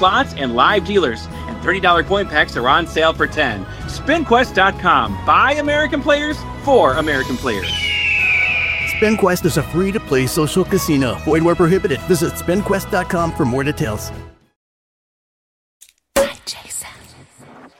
slots, and live dealers. And $30 coin packs are on sale for $10. SpinQuest.com. By American players, for American players. SpinQuest is a free-to-play social casino. Void where prohibited. Visit SpinQuest.com for more details.